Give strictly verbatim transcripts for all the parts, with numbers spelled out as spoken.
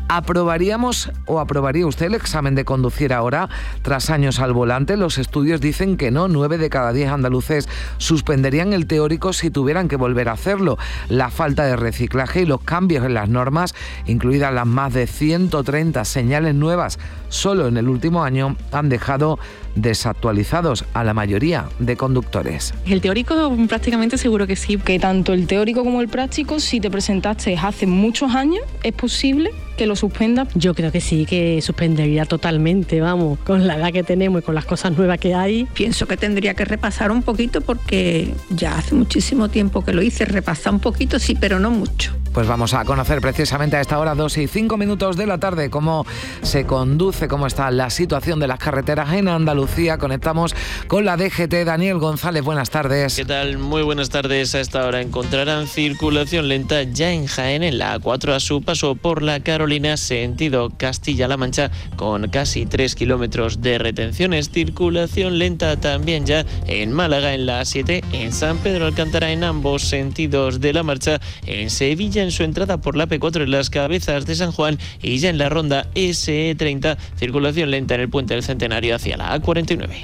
¿Aprobaríamos o aprobaría usted el examen de conducir ahora, tras años al volante? Los estudios dicen que no. Nueve de cada diez andaluces suspenderían el teórico si tuvieran que volver a hacerlo. La falta de reciclaje y los cambios en las normas, incluidas las más de ciento treinta señales nuevas solo en el último año, han dejado desactualizados a la mayoría de conductores. El teórico prácticamente seguro que sí. Que tanto el teórico como el práctico, si te presentaste hace muchos años, es posible que lo suspenda. Yo creo que sí, que suspendería totalmente, vamos, con la edad que tenemos y con las cosas nuevas que hay. Pienso que tendría que repasar un poquito porque ya hace muchísimo tiempo que lo hice. Repasar un poquito, sí, pero no mucho. Pues vamos a conocer precisamente a esta hora, dos y cinco minutos de la tarde, cómo se conduce, cómo está la situación de las carreteras en Andalucía. Conectamos con la D G T. Daniel González, buenas tardes. ¿Qué tal? Muy buenas tardes. A esta hora encontrarán circulación lenta ya en Jaén, en la A cuatro a su paso por la Carolina, sentido Castilla-La Mancha, con casi tres kilómetros de retenciones. Circulación lenta también ya en Málaga, en la A siete, en San Pedro Alcántara, en ambos sentidos de la marcha, en Sevilla, en su entrada por la P cuatro en las Cabezas de San Juan, y ya en la ronda ese treinta, circulación lenta en el Puente del Centenario hacia la A cuarenta y nueve.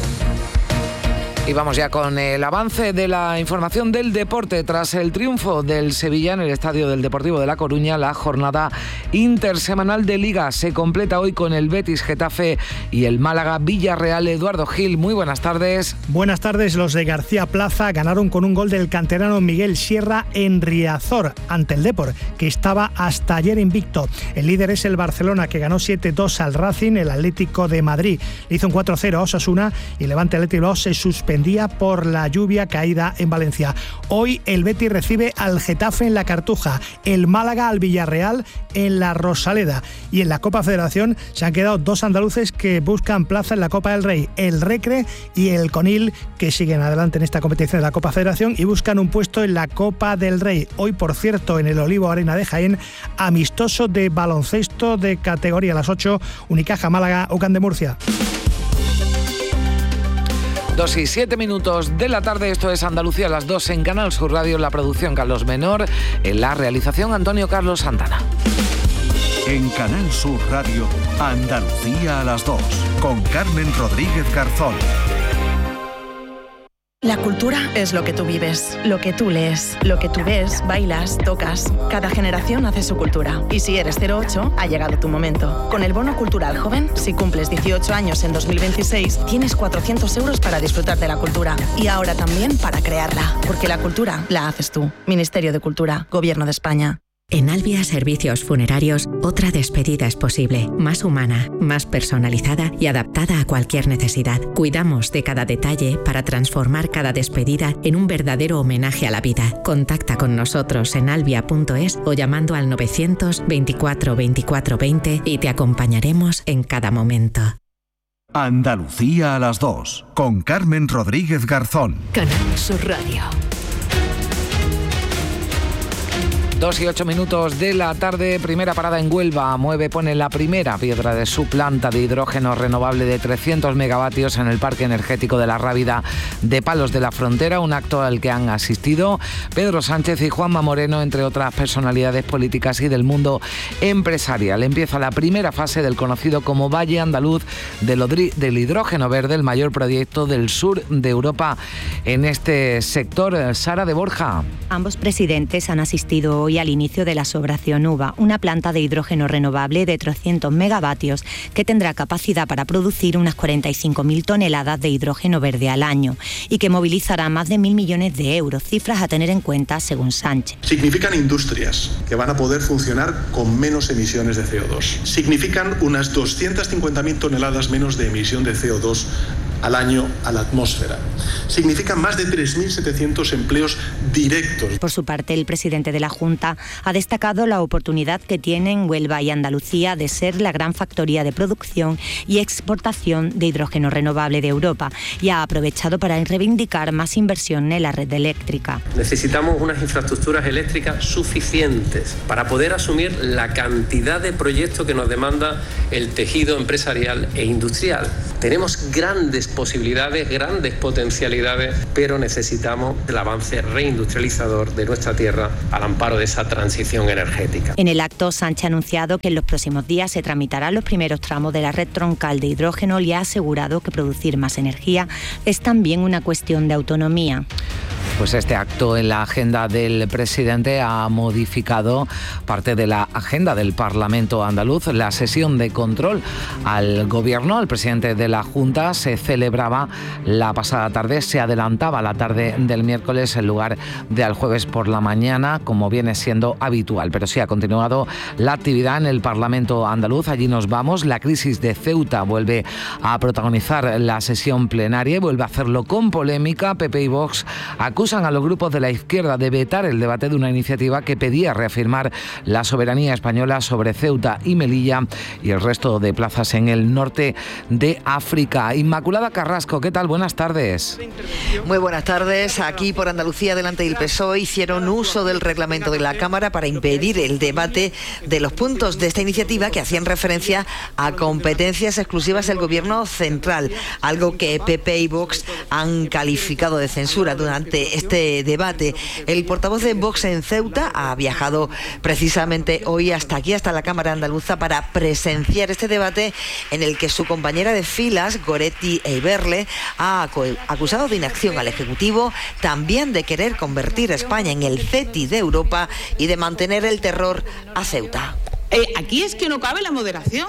Y vamos ya con el avance de la información del deporte. Tras el triunfo del Sevilla en el Estadio del Deportivo de La Coruña, la jornada intersemanal de Liga se completa hoy con el Betis Getafe y el Málaga Villarreal. Eduardo Gil, muy buenas tardes. Buenas tardes. Los de García Plaza ganaron con un gol del canterano Miguel Sierra en Riazor ante el Depor, que estaba hasta ayer invicto. El líder es el Barcelona, que ganó siete dos al Racing. El Atlético de Madrid le hizo un cuatro cero a Osasuna y el Levante Athletic Bilbao se suspendía por la lluvia caída en Valencia. Hoy el Betis recibe al Getafe en la Cartuja, el Málaga al Villarreal en la Rosaleda, y en la Copa Federación se han quedado dos andaluces que buscan plaza en la Copa del Rey, el Recre y el Conil, que siguen adelante en esta competición de la Copa Federación y buscan un puesto en la Copa del Rey. Hoy, por cierto, en el Olivo Arena de Jaén, amistoso de baloncesto de categoría a las ocho, Unicaja Málaga, Ocán de Murcia. Dos y siete minutos de la tarde, esto es Andalucía a las dos en Canal Sur Radio, la producción Carlos Menor, en la realización Antonio Carlos Santana. En Canal Sur Radio, Andalucía a las dos, con Carmen Rodríguez Garzón. La cultura es lo que tú vives, lo que tú lees, lo que tú ves, bailas, tocas. Cada generación hace su cultura. Y si eres cero ocho, ha llegado tu momento. Con el Bono Cultural Joven, si cumples dieciocho años en dos mil veintiséis, tienes cuatrocientos euros para disfrutar de la cultura. Y ahora también para crearla. Porque la cultura la haces tú. Ministerio de Cultura, Gobierno de España. En Albia Servicios Funerarios, otra despedida es posible, más humana, más personalizada y adaptada a cualquier necesidad. Cuidamos de cada detalle para transformar cada despedida en un verdadero homenaje a la vida. Contacta con nosotros en albia punto es o llamando al novecientos veinticuatro veinticuatro veinte y te acompañaremos en cada momento. Andalucía a las dos, con Carmen Rodríguez Garzón. Canal Sur Radio. Dos y ocho minutos de la tarde, primera parada en Huelva. Mueve, pone la primera piedra de su planta de hidrógeno renovable de trescientos megavatios en el Parque Energético de la Rábida de Palos de la Frontera, un acto al que han asistido Pedro Sánchez y Juanma Moreno, entre otras personalidades políticas y del mundo empresarial. Empieza la primera fase del conocido como Valle Andaluz del Hidrógeno Verde, el mayor proyecto del sur de Europa en este sector. Sara de Borja. Ambos presidentes han asistido hoy al inicio de la Sobración Uva, una planta de hidrógeno renovable de trescientos megavatios que tendrá capacidad para producir unas cuarenta y cinco mil toneladas de hidrógeno verde al año y que movilizará más de mil millones de euros, cifras a tener en cuenta según Sánchez. Significan industrias que van a poder funcionar con menos emisiones de C O dos. Significan unas doscientas cincuenta mil toneladas menos de emisión de C O dos al año a la atmósfera. Significan más de tres mil setecientos empleos directos. Por su parte, el presidente de la Junta ha destacado la oportunidad que tienen Huelva y Andalucía de ser la gran factoría de producción y exportación de hidrógeno renovable de Europa y ha aprovechado para reivindicar más inversión en la red eléctrica. Necesitamos unas infraestructuras eléctricas suficientes para poder asumir la cantidad de proyectos que nos demanda el tejido empresarial e industrial. Tenemos grandes posibilidades, grandes potencialidades, pero necesitamos el avance reindustrializador de nuestra tierra al amparo de esa transición energética. En el acto, Sánchez ha anunciado que en los próximos días se tramitarán los primeros tramos de la red troncal de hidrógeno y ha asegurado que producir más energía es también una cuestión de autonomía. Pues este acto en la agenda del presidente ha modificado parte de la agenda del Parlamento andaluz. La sesión de control al gobierno, al presidente de la Junta, se celebraba la pasada tarde, se adelantaba la tarde del miércoles en lugar de al jueves por la mañana, como viene siendo habitual. Pero sí ha continuado la actividad en el Parlamento andaluz. Allí nos vamos. La crisis de Ceuta vuelve a protagonizar la sesión plenaria y vuelve a hacerlo con polémica. P P y Vox acusan a los grupos de la izquierda de vetar el debate de una iniciativa que pedía reafirmar la soberanía española sobre Ceuta y Melilla y el resto de plazas en el norte de África. Inmaculada Carrasco, ¿qué tal? Buenas tardes. Muy buenas tardes. Aquí por Andalucía, delante del P S O E, hicieron uso del reglamento de la Cámara para impedir el debate de los puntos de esta iniciativa que hacían referencia a competencias exclusivas del Gobierno central, algo que P P y Vox han calificado de censura durante este debate. El portavoz de Vox en Ceuta ha viajado precisamente hoy hasta aquí, hasta la Cámara Andaluza, para presenciar este debate en el que su compañera de filas, Goretti Eiberle, ha acusado de inacción al Ejecutivo, también de querer convertir a España en el C E T I de Europa y de mantener el terror a Ceuta. Eh, aquí es que no cabe la moderación.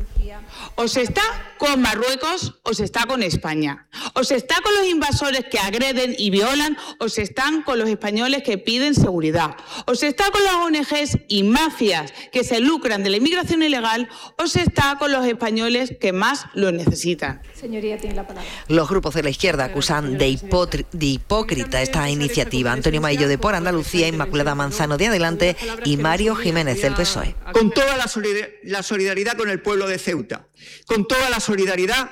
O se está con Marruecos o se está con España. O se está con los invasores que agreden y violan o se están con los españoles que piden seguridad. O se está con las O N Ges y mafias que se lucran de la inmigración ilegal o se está con los españoles que más lo necesitan. Señoría, tiene la palabra. Los grupos de la izquierda acusan de, hipotri- de hipócrita esta iniciativa. Antonio Maillo de Por Andalucía, Inmaculada Manzano de Adelante y Mario Jiménez del P S O E. Con toda la, solidar- la solidaridad con el pueblo de Ceuta, con toda la solidaridad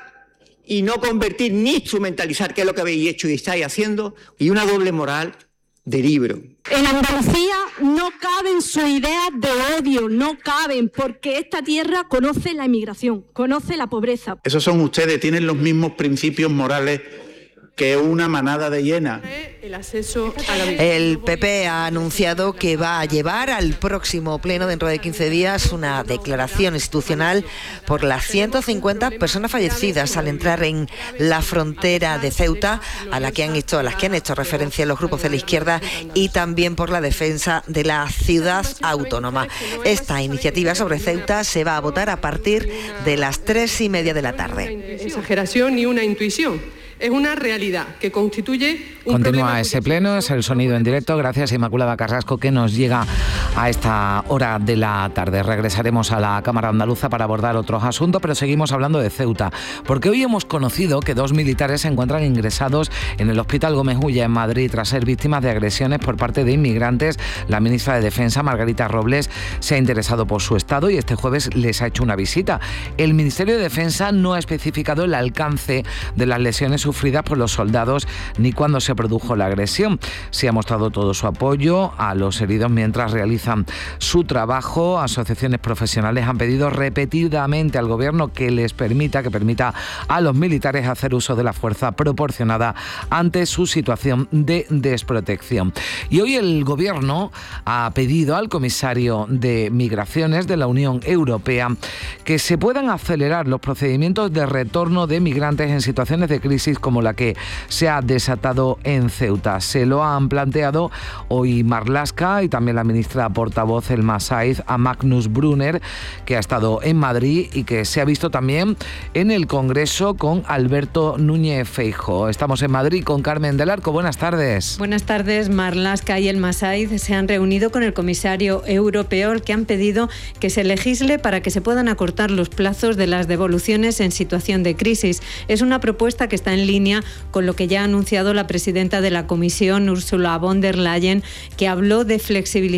y no convertir ni instrumentalizar, que es lo que habéis hecho y estáis haciendo, y una doble moral de libro. En Andalucía no caben sus ideas de odio, no caben, porque esta tierra conoce la inmigración, conoce la pobreza. Esos son ustedes, tienen los mismos principios morales que una manada de hienas. El acceso a la... El P P ha anunciado que va a llevar al próximo pleno, dentro de quince días, una declaración institucional por las ciento cincuenta personas fallecidas al entrar en la frontera de Ceuta, a la que han hecho, a las que han hecho referencia los grupos de la izquierda, y también por la defensa de la ciudad autónoma. Esta iniciativa sobre Ceuta se va a votar a partir de las tres y media de la tarde. Exageración ni una intuición. Es una realidad que constituye un Continúa ese pleno, es el sonido en directo. Gracias, Inmaculada Carrasco, que nos llega a esta hora de la tarde. Regresaremos a la Cámara Andaluza para abordar otros asuntos, pero seguimos hablando de Ceuta, porque hoy hemos conocido que dos militares se encuentran ingresados en el Hospital Gómez Ulla en Madrid tras ser víctimas de agresiones por parte de inmigrantes. La ministra de Defensa, Margarita Robles, se ha interesado por su estado y este jueves les ha hecho una visita. El Ministerio de Defensa no ha especificado el alcance de las lesiones sufridas por los soldados ni cuándo se produjo la agresión. Se ha mostrado todo su apoyo a los heridos mientras realizan su trabajo. Asociaciones profesionales han pedido repetidamente al gobierno que les permita, que permita a los militares hacer uso de la fuerza proporcionada ante su situación de desprotección. Y hoy el gobierno ha pedido al comisario de Migraciones de la Unión Europea que se puedan acelerar los procedimientos de retorno de migrantes en situaciones de crisis como la que se ha desatado en Ceuta. Se lo han planteado hoy Marlaska y también la ministra portavoz Elma Saiz a Magnus Brunner, que ha estado en Madrid y que se ha visto también en el Congreso con Alberto Núñez Feijóo. Estamos en Madrid con Carmen del Arco. Buenas tardes. Buenas tardes. Marlaska y Elma Saiz se han reunido con el comisario europeo, al que han pedido que se legisle para que se puedan acortar los plazos de las devoluciones en situación de crisis. Es una propuesta que está en línea con lo que ya ha anunciado la presidenta de la Comisión, Ursula von der Leyen, que habló de flexibilizar la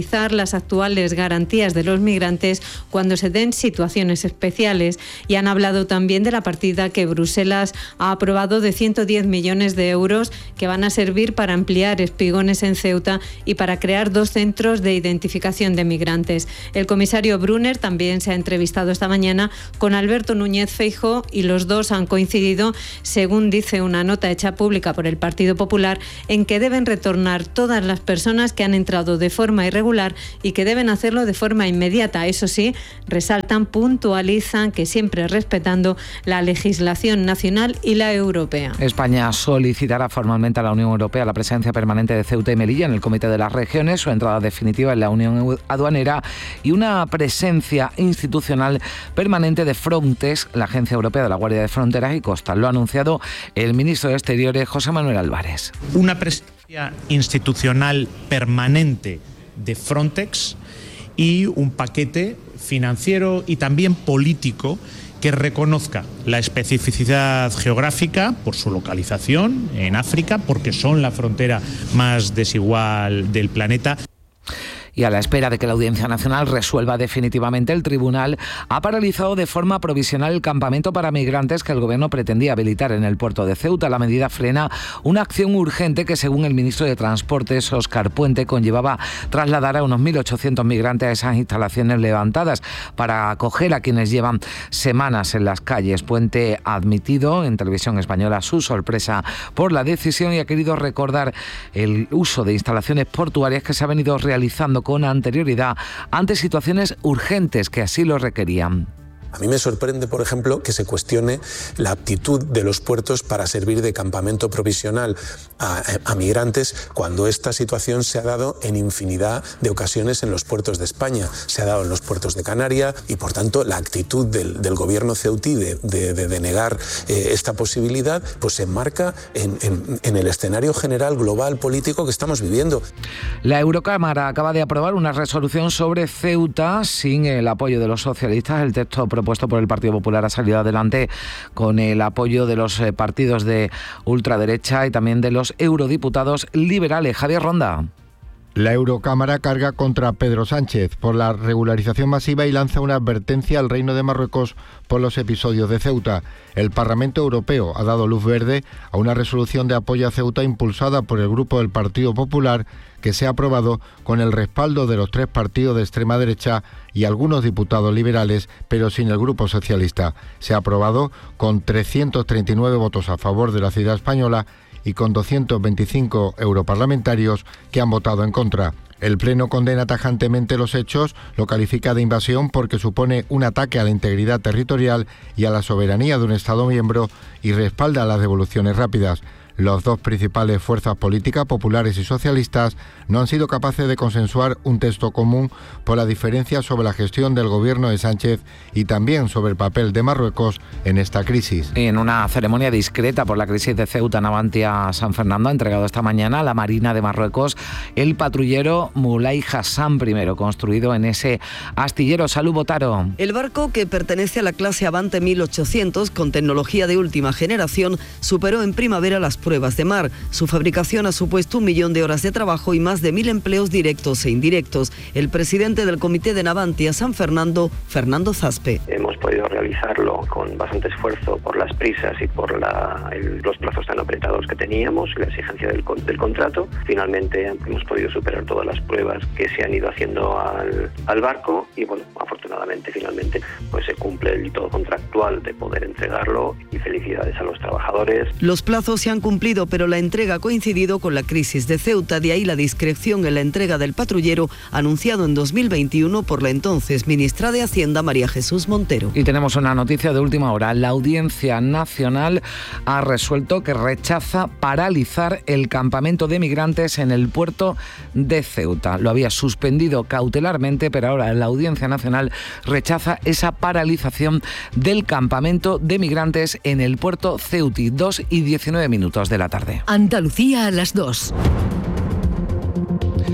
las actuales garantías de los migrantes cuando se den situaciones especiales. Y han hablado también de la partida que Bruselas ha aprobado de ciento diez millones de euros que van a servir para ampliar espigones en Ceuta y para crear dos centros de identificación de migrantes. El comisario Brunner también se ha entrevistado esta mañana con Alberto Núñez Feijóo y los dos han coincidido, según dice una nota hecha pública por el Partido Popular, en que deben retornar todas las personas que han entrado de forma irregular y que deben hacerlo de forma inmediata. Eso sí, resaltan, puntualizan que siempre respetando la legislación nacional y la europea. España solicitará formalmente a la Unión Europea la presencia permanente de Ceuta y Melilla en el Comité de las Regiones, su entrada definitiva en la Unión Aduanera y una presencia institucional permanente de Frontex, la Agencia Europea de la Guardia de Fronteras y Costas. Lo ha anunciado el ministro de Exteriores, José Manuel Álvarez. Una presencia institucional permanente de Frontex y un paquete financiero y también político que reconozca la especificidad geográfica por su localización en África, porque son la frontera más desigual del planeta. Y a la espera de que la Audiencia Nacional resuelva definitivamente, el tribunal ha paralizado de forma provisional el campamento para migrantes que el Gobierno pretendía habilitar en el puerto de Ceuta. La medida frena una acción urgente que, según el ministro de Transportes, Óscar Puente, conllevaba trasladar a unos mil ochocientos migrantes a esas instalaciones levantadas para acoger a quienes llevan semanas en las calles. Puente ha admitido en Televisión Española su sorpresa por la decisión y ha querido recordar el uso de instalaciones portuarias que se ha venido realizando con anterioridad ante situaciones urgentes que así lo requerían. A mí me sorprende, por ejemplo, que se cuestione la aptitud de los puertos para servir de campamento provisional a, a migrantes cuando esta situación se ha dado en infinidad de ocasiones en los puertos de España. Se ha dado en los puertos de Canarias y, por tanto, la actitud del, del gobierno ceutí de, de, de, de negar eh, esta posibilidad pues se enmarca en, en, en el escenario general global político que estamos viviendo. La Eurocámara acaba de aprobar una resolución sobre Ceuta sin el apoyo de los socialistas. El texto propuesto por el Partido Popular ha salido adelante con el apoyo de los partidos de ultraderecha y también de los eurodiputados liberales. Javier Ronda. La Eurocámara carga contra Pedro Sánchez por la regularización masiva y lanza una advertencia al Reino de Marruecos por los episodios de Ceuta. El Parlamento Europeo ha dado luz verde a una resolución de apoyo a Ceuta impulsada por el Grupo del Partido Popular, que se ha aprobado con el respaldo de los tres partidos de extrema derecha y algunos diputados liberales, pero sin el Grupo Socialista. Se ha aprobado con trescientos treinta y nueve votos a favor de la ciudad española y con doscientos veinticinco europarlamentarios que han votado en contra. El Pleno condena tajantemente los hechos, lo califica de invasión porque supone un ataque a la integridad territorial y a la soberanía de un Estado miembro y respalda las devoluciones rápidas. Las dos principales fuerzas políticas, populares y socialistas, no han sido capaces de consensuar un texto común por la diferencia sobre la gestión del gobierno de Sánchez y también sobre el papel de Marruecos en esta crisis. En una ceremonia discreta por la crisis de Ceuta, Navantia San Fernando ha entregado esta mañana a la Marina de Marruecos el patrullero Moulay Hassan primero, construido en ese astillero. Salud, Botaro. El barco, que pertenece a la clase Avante mil ochocientos, con tecnología de última generación, superó en primavera las pruebas de mar. Su fabricación ha supuesto un millón de horas de trabajo y más de mil empleos directos e indirectos. El presidente del Comité de Navantia San Fernando, Fernando Zaspe. Hemos podido realizarlo con bastante esfuerzo por las prisas y por la, el, los plazos tan apretados que teníamos y la exigencia del, del contrato. Finalmente hemos podido superar todas las pruebas que se han ido haciendo al, al barco y, bueno, afortunadamente, finalmente, pues se cumple el hito contractual de poder entregarlo y felicidades a los trabajadores. Los plazos se han cumplido, pero la entrega ha coincidido con la crisis de Ceuta, de ahí la discreción en la entrega del patrullero anunciado en dos mil veintiuno por la entonces ministra de Hacienda, María Jesús Montero. Y tenemos una noticia de última hora. La Audiencia Nacional ha resuelto que rechaza paralizar el campamento de migrantes en el puerto de Ceuta. Lo había suspendido cautelarmente, pero ahora la Audiencia Nacional rechaza esa paralización del campamento de migrantes en el puerto ceutí. dos y diecinueve minutos de la tarde. Andalucía a las dos.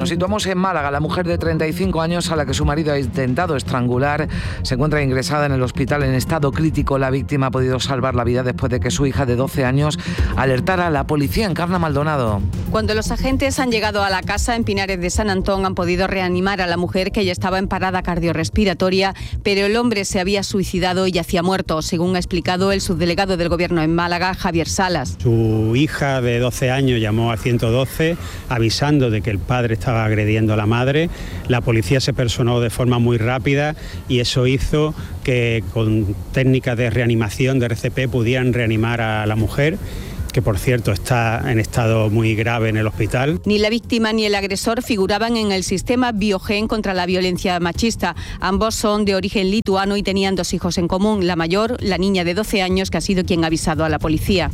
Nos situamos en Málaga. La mujer de treinta y cinco años a la que su marido ha intentado estrangular se encuentra ingresada en el hospital en estado crítico. La víctima ha podido salvar la vida después de que su hija de doce años alertara a la policía. Encarna Maldonado. Cuando los agentes han llegado a la casa en Pinares de San Antón, han podido reanimar a la mujer, que ya estaba en parada cardiorrespiratoria, pero el hombre se había suicidado y yacía muerto, según ha explicado el subdelegado del Gobierno en Málaga, Javier Salas. Su hija de doce años llamó al ciento doce avisando de que el padre estaba agrediendo a la madre. La policía se personó de forma muy rápida y eso hizo que con técnicas de reanimación de R C P pudieran reanimar a la mujer, que por cierto está en estado muy grave en el hospital. Ni la víctima ni el agresor figuraban en el sistema Biogen contra la violencia machista. Ambos son de origen lituano y tenían dos hijos en común. La mayor, la niña de doce años, que ha sido quien ha avisado a la policía.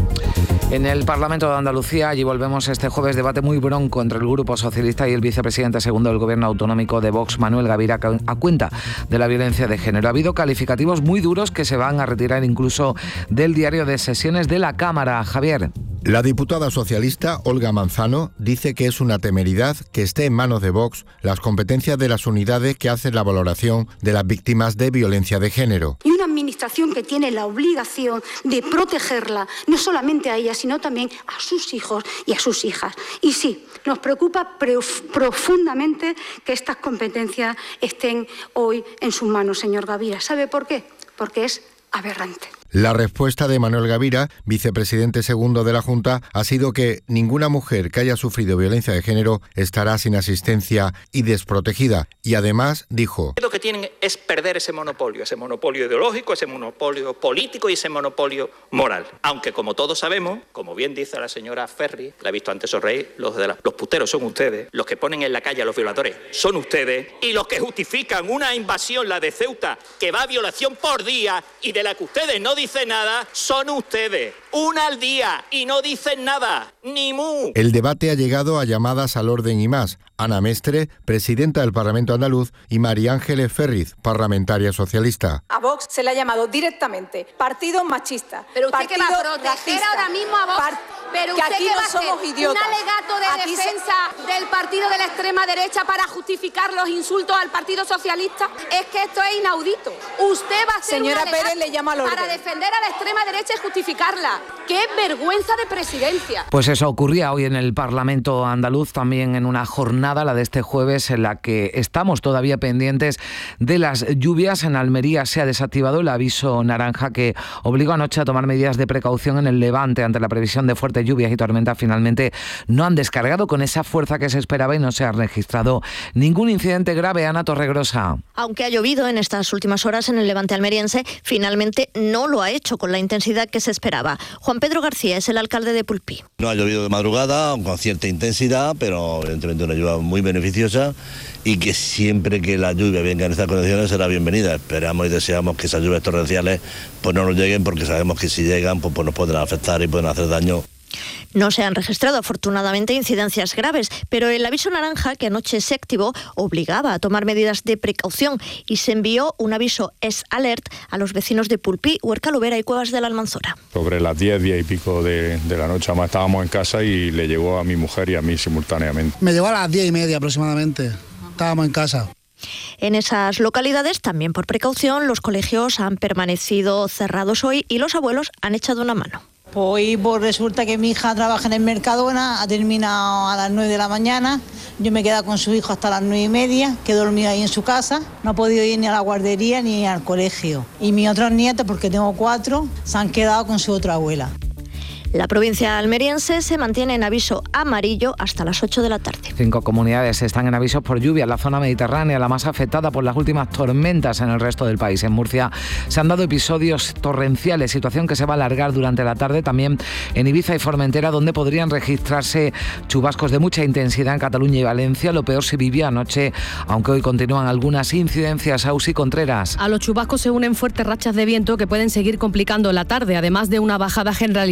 En el Parlamento de Andalucía, allí volvemos este jueves, debate muy bronco entre el Grupo Socialista y el vicepresidente segundo del Gobierno autonómico de Vox, Manuel Gavira, a cuenta de la violencia de género. Ha habido calificativos muy duros que se van a retirar incluso del diario de sesiones de la Cámara. Javier. La diputada socialista Olga Manzano dice que es una temeridad que esté en manos de Vox las competencias de las unidades que hacen la valoración de las víctimas de violencia de género. Y una administración que tiene la obligación de protegerla, no solamente a ella, sino también a sus hijos y a sus hijas. Y sí, nos preocupa profundamente que estas competencias estén hoy en sus manos, señor Gavira. ¿Sabe por qué? Porque es aberrante. La respuesta de Manuel Gavira, vicepresidente segundo de la Junta, ha sido que ninguna mujer que haya sufrido violencia de género estará sin asistencia y desprotegida. Y además dijo: lo que tienen es perder ese monopolio, ese monopolio ideológico, ese monopolio político y ese monopolio moral. Aunque, como todos sabemos, como bien dice la señora Ferri, la he visto antes sonreír, los, de la, los puteros son ustedes, los que ponen en la calle a los violadores son ustedes, y los que justifican una invasión, la de Ceuta, que va a violación por día y de la que ustedes no dicen nada, son ustedes. Una al día y no dicen nada, ni mu. El debate ha llegado a llamadas al orden y más. Ana Mestre, presidenta del Parlamento andaluz, y María Ángeles Ferriz, parlamentaria socialista. A Vox se le ha llamado directamente partido machista. Pero usted partido que va a proteger racista, ahora mismo a Vox. Par- Pero que usted aquí que no va a hacer somos idiotas. un alegato de Aquí defensa se... del partido de la extrema derecha para justificar los insultos al Partido Socialista. Es que esto es inaudito. Usted va a hacer Señora un alegato Pérez le llama al orden para defender a la extrema derecha y justificarla. ¡Qué vergüenza de presidencia! Pues eso ocurría hoy en el Parlamento andaluz, también en una jornada, la de este jueves, en la que estamos todavía pendientes de las lluvias. En Almería se ha desactivado el aviso naranja que obligó anoche a tomar medidas de precaución en el Levante ante la previsión de fuertes lluvias y tormentas. Finalmente no han descargado con esa fuerza que se esperaba y no se ha registrado ningún incidente grave. Ana Torregrosa. Aunque ha llovido en estas últimas horas en el Levante almeriense, finalmente no lo ha hecho con la intensidad que se esperaba. Juan Pedro García es el alcalde de Pulpí. No ha llovido de madrugada, con cierta intensidad, pero evidentemente una lluvia muy beneficiosa y que siempre que la lluvia venga en estas condiciones será bienvenida. Esperamos y deseamos que esas lluvias torrenciales pues no nos lleguen, porque sabemos que si llegan pues, pues nos pueden afectar y pueden hacer daño. No se han registrado afortunadamente incidencias graves, pero el aviso naranja que anoche se activó obligaba a tomar medidas de precaución y se envió un aviso S Alert a los vecinos de Pulpí, Huerca Lobera y Cuevas de la Almanzora. Sobre las diez, diez y pico de, de la noche, además estábamos en casa y le llegó a mi mujer y a mí simultáneamente. Me llegó a las diez y media aproximadamente, estábamos en casa. En esas localidades, también por precaución, los colegios han permanecido cerrados hoy y los abuelos han echado una mano. Pues hoy pues resulta que mi hija trabaja en el Mercadona, ha terminado a las nueve de la mañana, yo me he quedado con su hijo hasta las nueve y media, que he dormido ahí en su casa, no ha podido ir ni a la guardería ni al colegio. Y mis otros nietos, porque tengo cuatro, se han quedado con su otra abuela. La provincia almeriense se mantiene en aviso amarillo hasta las ocho de la tarde. Cinco comunidades están en avisos por lluvia. La zona mediterránea, la más afectada por las últimas tormentas en el resto del país. En Murcia se han dado episodios torrenciales, situación que se va a alargar durante la tarde. También en Ibiza y Formentera, donde podrían registrarse chubascos de mucha intensidad en Cataluña y Valencia. Lo peor se vivió anoche, aunque hoy continúan algunas incidencias. Ausi Contreras. A los chubascos se unen fuertes rachas de viento que pueden seguir complicando la tarde, además de una bajada generalizada de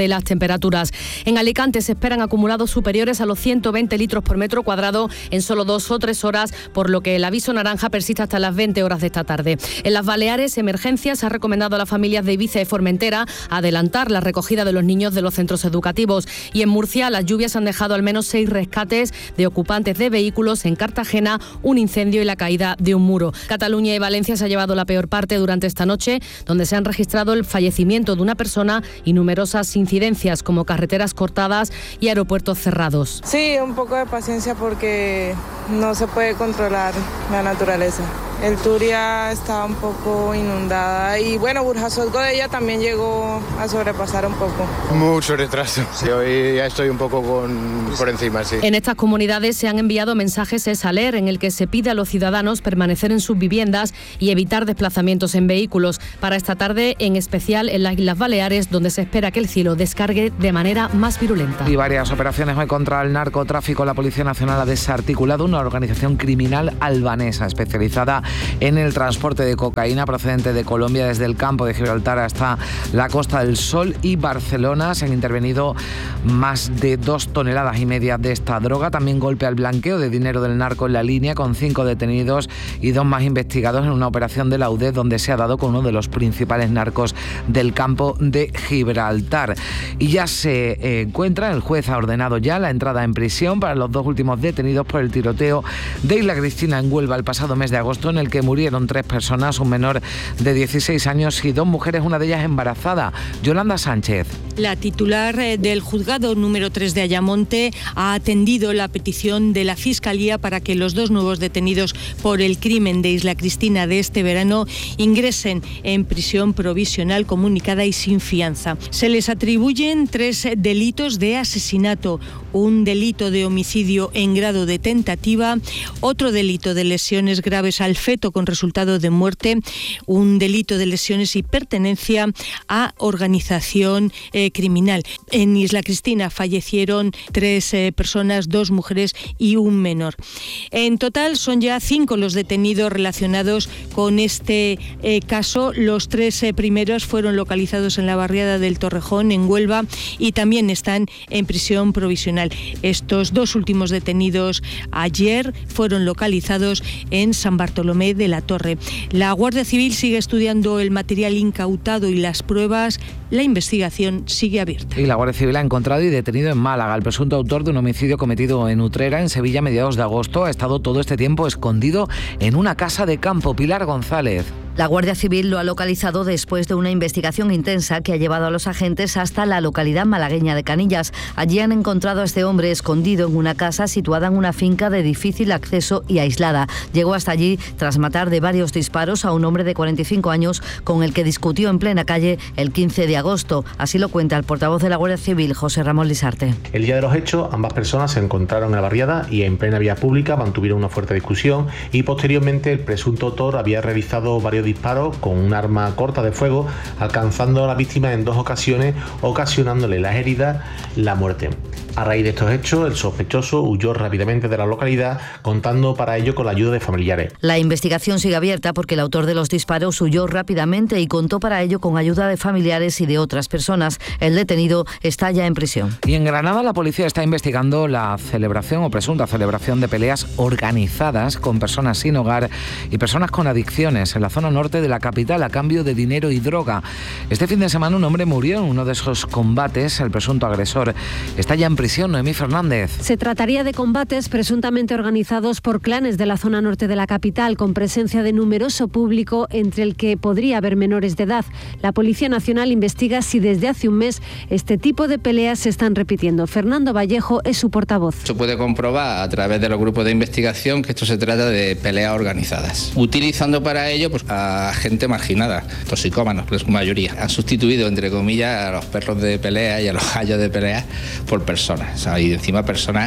de las temperaturas. En Alicante se esperan acumulados superiores a los ciento veinte litros por metro cuadrado en solo dos o tres horas, por lo que el aviso naranja persiste hasta las veinte horas de esta tarde. En las Baleares, Emergencias ha recomendado a las familias de Ibiza y Formentera adelantar la recogida de los niños de los centros educativos. Y en Murcia, las lluvias han dejado al menos seis rescates de ocupantes de vehículos. En Cartagena, un incendio y la caída de un muro. Cataluña y Valencia se ha llevado la peor parte durante esta noche, donde se han registrado el fallecimiento de una persona y numerosas incidencias como carreteras cortadas y aeropuertos cerrados. Sí, un poco de paciencia porque no se puede controlar la naturaleza. El Turia está un poco inundada y bueno, Burjasot Godella también llegó a sobrepasar un poco. Mucho retraso. Sí, hoy ya estoy un poco con, por encima, sí. En estas comunidades se han enviado mensajes ESALER en el que se pide a los ciudadanos permanecer en sus viviendas y evitar desplazamientos en vehículos. Para esta tarde, en especial en las Islas Baleares, donde se espera que el cielo descargue de manera más virulenta. Y varias operaciones hoy contra el narcotráfico. La Policía Nacional ha desarticulado una organización criminal albanesa especializada en el transporte de cocaína procedente de Colombia desde el campo de Gibraltar hasta la Costa del Sol y Barcelona. Se han intervenido más de dos toneladas y media de esta droga. También golpe al blanqueo de dinero del narco en la línea, con cinco detenidos y dos más investigados en una operación de la U D E donde se ha dado con uno de los principales narcos del campo de Gibraltar. Y ya se encuentra, el juez ha ordenado ya la entrada en prisión para los dos últimos detenidos por el tiroteo de Isla Cristina en Huelva el pasado mes de agosto, en el que murieron tres personas, un menor de dieciséis años y dos mujeres, una de ellas embarazada. Yolanda Sánchez. La titular del juzgado número tres de Ayamonte ha atendido la petición de la Fiscalía para que los dos nuevos detenidos por el crimen de Isla Cristina de este verano ingresen en prisión provisional comunicada y sin fianza. Se les atribuyen tres delitos de asesinato, un delito de homicidio en grado de tentativa, otro delito de lesiones graves al feto con resultado de muerte, un delito de lesiones y pertenencia a organización eh, criminal. En Isla Cristina fallecieron tres eh, personas, dos mujeres y un menor. En total son ya cinco los detenidos relacionados con este eh, caso. Los tres eh, primeros fueron localizados en la barriada del Torrejón, en Huelva, y también están en prisión provisional. Estos dos últimos detenidos ayer fueron localizados en San Bartolomé de la Torre. La Guardia Civil sigue estudiando el material incautado y las pruebas. La investigación sigue abierta. Y la Guardia Civil ha encontrado y detenido en Málaga el presunto autor de un homicidio cometido en Utrera, en Sevilla, a mediados de agosto. Ha estado todo este tiempo escondido en una casa de campo. Pilar González. La Guardia Civil lo ha localizado después de una investigación intensa que ha llevado a los agentes hasta la localidad malagueña de Canillas. Allí han encontrado a este hombre escondido en una casa situada en una finca de difícil acceso y aislada. Llegó hasta allí tras matar de varios disparos a un hombre de cuarenta y cinco años con el que discutió en plena calle el quince de agosto. Así lo cuenta el portavoz de la Guardia Civil, José Ramón Lisarte. El día de los hechos, ambas personas se encontraron en la barriada y en plena vía pública mantuvieron una fuerte discusión, y posteriormente el presunto autor había realizado varios disparos con un arma corta de fuego, alcanzando a la víctima en dos ocasiones, ocasionándole las heridas, la muerte. A raíz de estos hechos, el sospechoso huyó rápidamente de la localidad, contando para ello con la ayuda de familiares. La investigación sigue abierta porque el autor de los disparos huyó rápidamente y contó para ello con ayuda de familiares y de otras personas. El detenido está ya en prisión. Y en Granada la policía está investigando la celebración o presunta celebración de peleas organizadas con personas sin hogar y personas con adicciones en la zona norte de la capital a cambio de dinero y droga. Este fin de semana un hombre murió en uno de esos combates. El presunto agresor está ya en prisión. Noemí Fernández. Se trataría de combates presuntamente organizados por clanes de la zona norte de la capital, con presencia de numeroso público, entre el que podría haber menores de edad. La Policía Nacional investiga si desde hace un mes este tipo de peleas se están repitiendo. Fernando Vallejo es su portavoz. Se puede comprobar a través de los grupos de investigación que esto se trata de peleas organizadas, utilizando para ello pues, a gente marginada, toxicómanos, en su mayoría. Han sustituido, entre comillas, a los perros de pelea y a los gallos de pelea por personas. O sea, y encima personas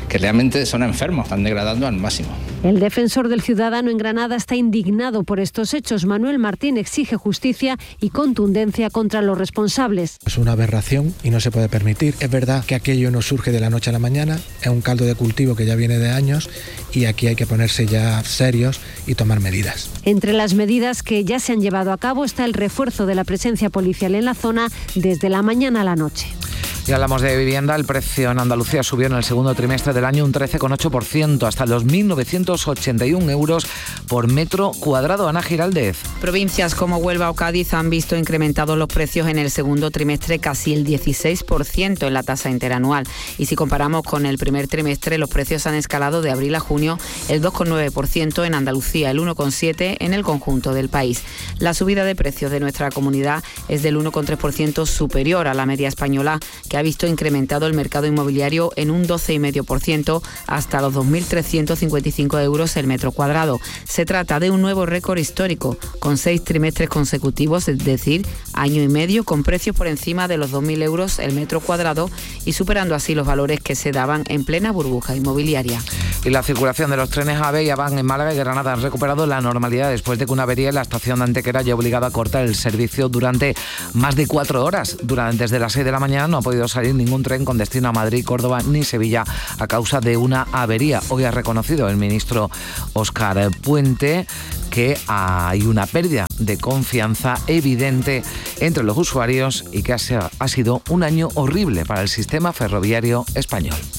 que realmente son enfermos, están degradando al máximo. El defensor del ciudadano en Granada está indignado por estos hechos. Manuel Martín exige justicia y contundencia contra los responsables. Es una aberración y no se puede permitir. Es verdad que aquello no surge de la noche a la mañana, es un caldo de cultivo que ya viene de años y aquí hay que ponerse ya serios y tomar medidas. Entre las medidas que ya se han llevado a cabo está el refuerzo de la presencia policial en la zona desde la mañana a la noche. Y hablamos de vivienda. El precio en Andalucía subió en el segundo trimestre del año un trece coma ocho por ciento, hasta los mil novecientos ochenta y un euros por metro cuadrado. Ana Giraldez. Provincias como Huelva o Cádiz han visto incrementados los precios en el segundo trimestre casi el dieciséis por ciento en la tasa interanual. Y si comparamos con el primer trimestre, los precios han escalado de abril a junio el dos coma nueve por ciento en Andalucía, el uno coma siete por ciento en el conjunto del país. La subida de precios de nuestra comunidad es del uno coma tres por ciento superior a la media española, que ha visto incrementado el mercado inmobiliario en un doce coma cinco por ciento hasta los dos mil trescientos cincuenta y cinco euros el metro cuadrado. Se trata de un nuevo récord histórico, con seis trimestres consecutivos, es decir, año y medio, con precios por encima de los dos mil euros el metro cuadrado y superando así los valores que se daban en plena burbuja inmobiliaria. Y la circulación de los trenes AVE y AVAN en Málaga y Granada han recuperado la normalidad después de que una avería en la estación de Antequera haya obligado a cortar el servicio durante más de cuatro horas. Durante, desde las seis de la mañana no ha podido salir ningún tren con destino a Madrid, Córdoba ni Sevilla a causa de una avería. Hoy ha reconocido el ministro Óscar Puente que hay una pérdida de confianza evidente entre los usuarios y que ha sido un año horrible para el sistema ferroviario español.